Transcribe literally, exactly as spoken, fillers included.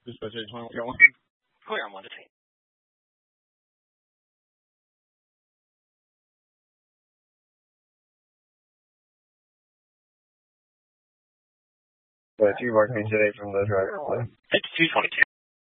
supposed to twenty-one. You got one? Clear on one to team. But two markings today from the driver. It's two twenty-two.